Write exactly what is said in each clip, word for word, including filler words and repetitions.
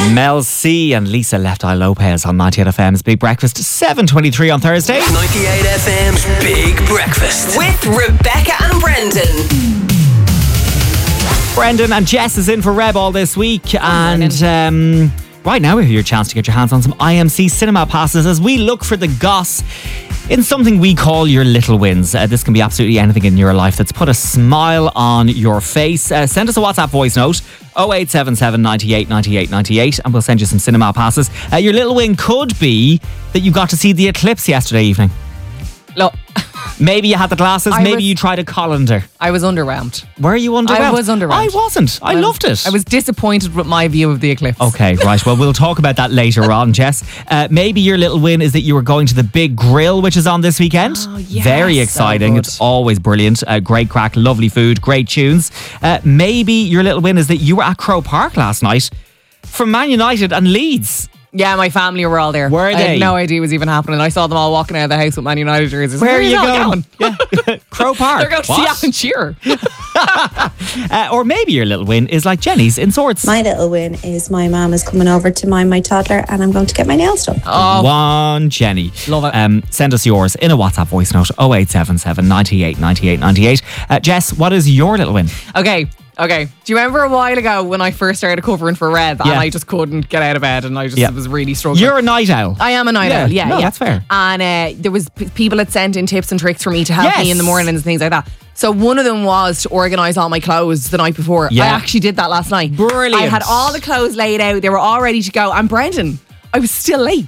Mel C and Lisa Left Eye Lopez on ninety-eight F M's Big Breakfast, seven twenty-three on Thursday. ninety-eight F M's Big Breakfast with Rebecca and Brendan. Brendan and Jess is in for Reb all this week, and um, right now we have your chance to get your hands on some I M C cinema passes as we look for the goss in something we call your little wins. Uh, this can be absolutely anything in your life that's put a smile on your face. Uh, send us a WhatsApp voice note, oh eight seven seven, ninety-eight, ninety-eight, ninety-eight, and we'll send you some cinema passes. Uh, your little win could be that you got to see the eclipse yesterday evening. Look, maybe you had the glasses, I maybe was- you tried a colander. I was underwhelmed. Were you underwhelmed? I was underwhelmed. I wasn't. I, loved it. I was disappointed with my view of the eclipse. Okay, right. Well, we'll talk about that later on, Jess. Uh, maybe your little win is that you were going to the Big Grill, which is on this weekend. Oh, yes. Very So exciting. good. It's always brilliant. Uh, great crack, lovely food, great tunes. Uh, maybe your little win is that you were at Croke Park last night for Man United and Leeds. Yeah, my family were all there. Were I they? had no idea it was even happening. I saw them all walking out of the house with Man United jerseys. Where are you all going? Yeah. Croke Park. They're going to see Alan Shearer. Uh, or maybe your little win is like Jenny's in Swords. My little win is my mum is coming over to mind my toddler and I'm going to get my nails done. Oh, One Jenny. Love it. Um, send us yours in a WhatsApp voice note, oh eight seven seven, ninety-eight, ninety-eight, ninety-eight. Uh, Jess, what is your little win? okay. Okay. Do you remember a while ago when I first started covering for Reb Yeah. and I just couldn't get out of bed and I just Yeah. was really struggling? You're a night owl. I am a night Yeah. owl, yeah, No, yeah. that's fair. And uh, there was p- people that sent in tips and tricks for me to help Yes. me in the mornings and things like that. So one of them was to organise all my clothes the night before. Yeah. I actually did that last night. Brilliant. I had all the clothes laid out. They were all ready to go. And Brendan, I was still late.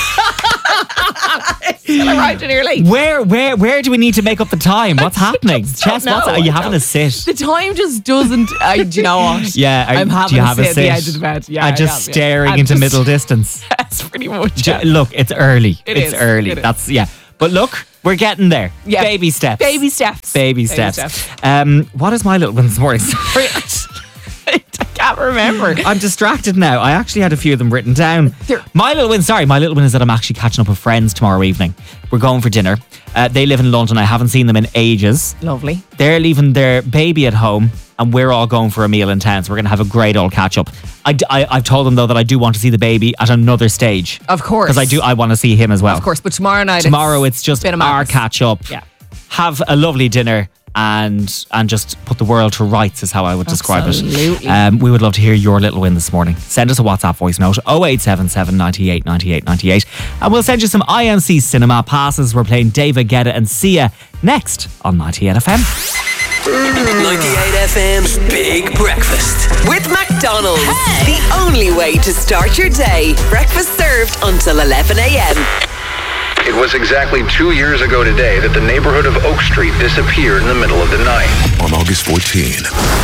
I still arrived in here late. Where, where, where do we need to make up the time? What's happening? just Jess, don't what's, know. are you I having don't- a sit? The time just doesn't. I, do you know what? Yeah, are, I'm having do you a have sit a at sit? the edge of the bed. Yeah, and I just am, yeah. staring And into just- middle distance. That's pretty much. Ju- it. Look, it's early. It it's is. early. It is. That's yeah. But look, we're getting there. Yeah. Baby steps. Baby steps. Baby Baby steps. steps. Um, what is my little one this morning? Sorry, I can't remember. I'm distracted now. I actually had a few of them written down. There- My little win, sorry, my little win is that I'm actually catching up with friends tomorrow evening. We're going for dinner. Uh, they live in London. I haven't seen them in ages. Lovely. They're leaving their baby at home and we're all going for a meal in town. So we're going to have a great old catch up. I, d- I, I've told them though that I do want to see the baby at another stage. Of course. Because I do, I want to see him as well. Of course, but tomorrow night. Tomorrow it's just bit of our madness. catch up. Yeah. Have a lovely dinner and and just put the world to rights is how I would describe it. Absolutely. Um, we would love to hear your little win this morning. Send us a WhatsApp voice note, oh eight seven seven, ninety-eight, ninety-eight, ninety-eight, and we'll send you some I M C cinema passes. We're playing David Guetta and Sia next on ninety-eight F M. ninety-eight F M's Big Breakfast With McDonald's. The only way to start your day. Breakfast served until eleven a.m. It was exactly two years ago today that the neighborhood of Oak Street disappeared in the middle of the night. On August fourteenth,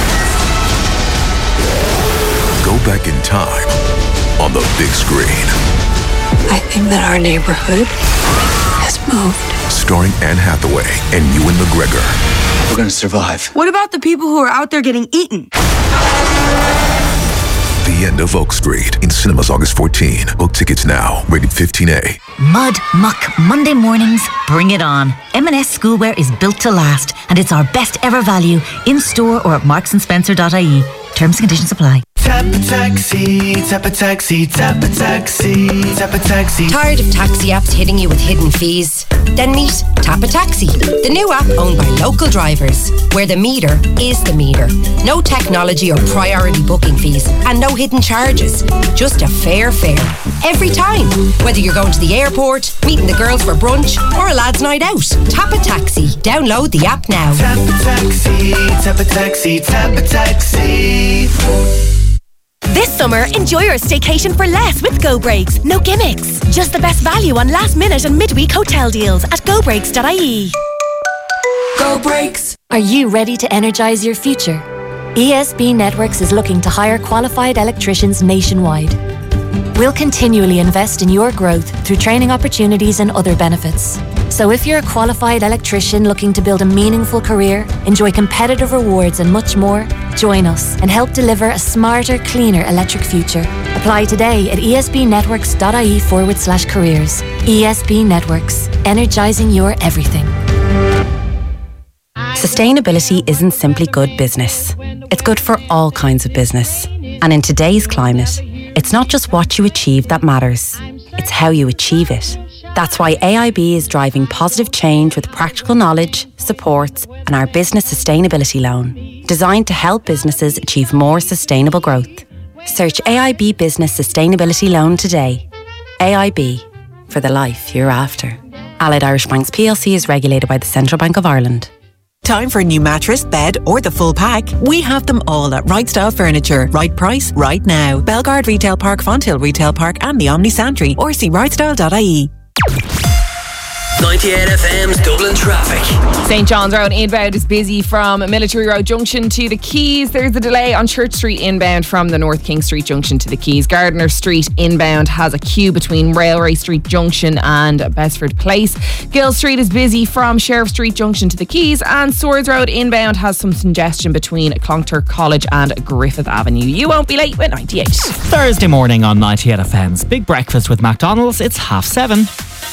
go back in time on the big screen. I think that our neighborhood has moved. Starring Anne Hathaway and Ewan McGregor. We're gonna survive. What about the people who are out there getting eaten? The End of Oak Street in cinemas August fourteenth. Book tickets now. Rated fifteen A. Mud, muck, Monday mornings, bring it on. M and S Schoolwear is built to last, and it's our best ever value in store or at marks and spencer dot I E. Terms and conditions apply. Tap a taxi, tap a taxi, tap a taxi, tap a taxi. Tired of taxi apps hitting you with hidden fees? Then meet Tap a Taxi, the new app owned by local drivers, where the meter is the meter. No technology or priority booking fees, and no hidden charges. Just a fair fare every time. Whether you're going to the airport, meeting the girls for brunch, or a lad's night out. Tap a Taxi. Download the app now. Tap a taxi, tap a taxi, tap a taxi. This summer, enjoy your staycation for less with Go Breaks. No gimmicks. Just the best value on last minute and midweek hotel deals at go breaks dot I E. Go Breaks. Are you ready to energize your future? E S B Networks is looking to hire qualified electricians nationwide. We'll continually invest in your growth through training opportunities and other benefits. So if you're a qualified electrician looking to build a meaningful career, enjoy competitive rewards and much more, join us and help deliver a smarter, cleaner electric future. Apply today at esbnetworks.ie forward slash careers. E S B Networks, energizing your everything. Sustainability isn't simply good business. It's good for all kinds of business. And in today's climate, It's not just what you achieve that matters, it's how you achieve it. That's why A I B is driving positive change with practical knowledge, supports, and our business sustainability loan, designed to help businesses achieve more sustainable growth. Search A I B Business Sustainability Loan today. A I B, for the life you're after. Allied Irish Banks P L C is regulated by the Central Bank of Ireland. Time for a new mattress, bed or the full pack? We have them all at Right Style Furniture. Right price, right now. Belgard Retail Park, Fonthill Retail Park and the Omni Santry, or see right style dot I E. ninety-eight F M's Dublin traffic. St John's Road inbound is busy from Military Road Junction to the Quays. There's a delay on Church Street inbound from the North King Street Junction to the Quays. Gardiner Street inbound has a queue between Railway Street Junction and Besford Place. Gill Street is busy from Sheriff Street Junction to the Quays, and Swords Road inbound has some congestion between Clontarf College and Griffith Avenue. You won't be late with ninety-eight. Thursday morning on ninety-eight F M's Big Breakfast with McDonald's. It's half seven.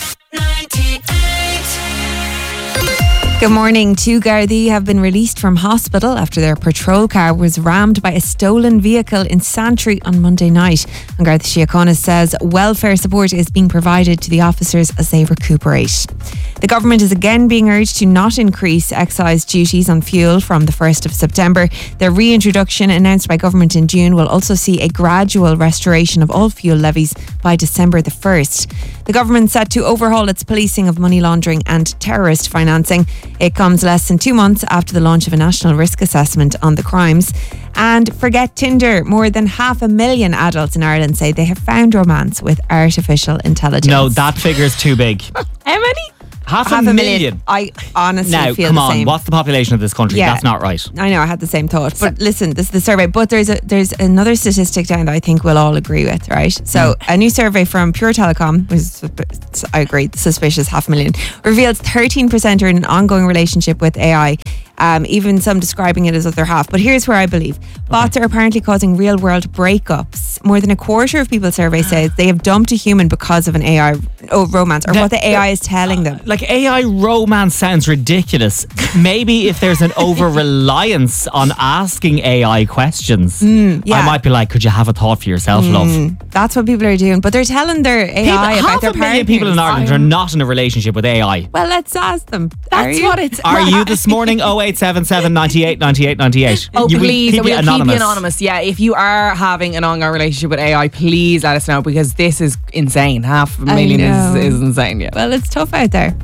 Good morning. Two Gardaí have been released from hospital after their patrol car was rammed by a stolen vehicle in Santry on Monday night. And Garda Síochána says welfare support is being provided to the officers as they recuperate. The government is again being urged to not increase excise duties on fuel from the first of September. Their reintroduction, announced by government in June, will also see a gradual restoration of all fuel levies by December the first. The government set to overhaul its policing of money laundering and terrorist financing. It comes less than two months after the launch of a national risk assessment on the crimes. And forget Tinder. More than half a million adults in Ireland say they have found romance with artificial intelligence. No, that figure's too big. How many? Half, half a, a million. million. I honestly now, feel come the on, same. What's the population of this country? Yeah. That's not right. I know, I had the same thought. But listen, this is the survey. But there's a there's another statistic down that I think we'll all agree with, right? So mm. a new survey from Pure Telecom, which is, I agree, suspicious half a million, reveals thirteen percent are in an ongoing relationship with A I. Um, even some describing it as other half. But here's where I believe. Bots okay. are apparently causing real world breakups. More than a quarter of people surveyed says they have dumped a human because of an A I oh, romance or the, what the A I is telling them. Like A I romance sounds ridiculous. Maybe if there's an over reliance on asking A I questions, mm, yeah. I might be like, could you have a thought for yourself, mm, love? That's what people are doing. But they're telling their A I people, about half their a million partners. people in Ireland are not in a relationship with A I. Well, let's ask them. That's are what it's. Are you this morning? oh eight seven seven, ninety-eight, ninety-eight, ninety-eight. Oh, you please. Keep We'll you keep anonymous. you anonymous. Yeah, if you are having an ongoing relationship with A I, please let us know, because this is insane. Half a million is, is insane. Yeah. Well, it's tough out there.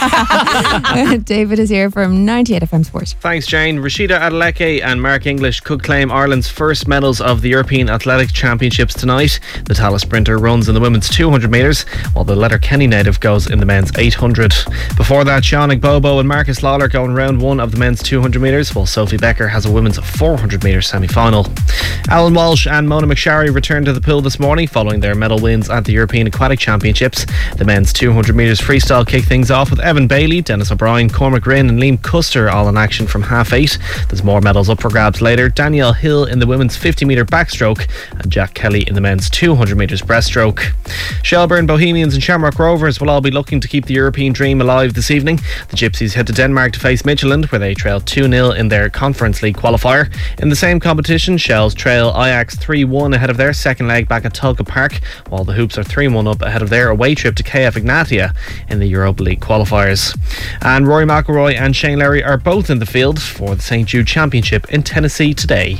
David is here from ninety-eight F M Sport. Thanks, Jane. Rashida Adeleke and Mark English could claim Ireland's first medals of the European Athletic Championships tonight. The Tallaght sprinter runs in the women's two hundred metres, while the Letterkenny native goes in the men's eight hundred. Before that, Sean Igbobo and Marcus Lawler go in round one of the men's two hundred metres, while Sophie Becker has a women's four hundred metre semi-final. Alan Walsh and Mona McSharry returned to the pool this morning following their medal wins at the European Aquatic Championships. The men's two hundred metres freestyle kicked things off with Evan Bailey, Dennis O'Brien, Cormac Rinn and Liam Custer all in action from half eight. There's more medals up for grabs later. Danielle Hill in the women's fifty metre backstroke and Jack Kelly in the men's two hundred metres breaststroke. Shelburne, Bohemians and Shamrock Rovers will all be looking to keep the European dream alive this evening. The Gypsies head to Denmark to face Midtjylland, where they trail two nil in their Conference League qualifier. In the same competition, Shells trail Ajax three one ahead of their second leg back at Tulka Park, while the Hoops are three one up ahead of their away trip to K F Ignatia in the Europa League qualifiers. And Rory McIlroy and Shane Lowry are both in the field for the Saint Jude Championship in Tennessee today.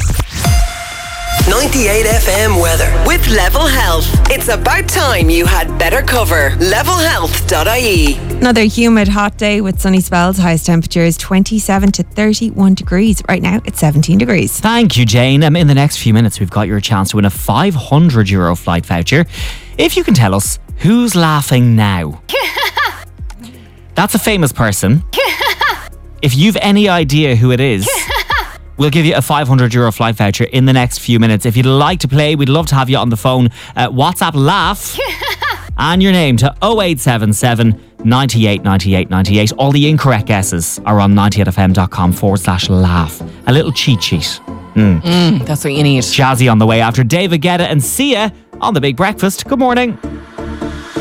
ninety-eight F M weather with Level Health. It's about time you had better cover. level health dot I E. Another humid hot day with sunny spells. Highest temperatures twenty-seven to thirty-one degrees. Right now it's seventeen degrees. Thank you, Jane. Um, in the next few minutes we've got your chance to win a five hundred euro flight voucher. If you can tell us who's laughing now. That's a famous person. If you've any idea who it is, we'll give you a five hundred euro flight voucher in the next few minutes. If you'd like to play, we'd love to have you on the phone. Uh, WhatsApp laugh and your name to oh eight seven seven, ninety-eight, ninety-eight, ninety-eight. All the incorrect guesses are on ninety-eight fm.com forward slash laugh. A little cheat sheet. Mm. Mm, that's what you need. Jazzy on the way after David Guetta and Sia on The Big Breakfast. Good morning.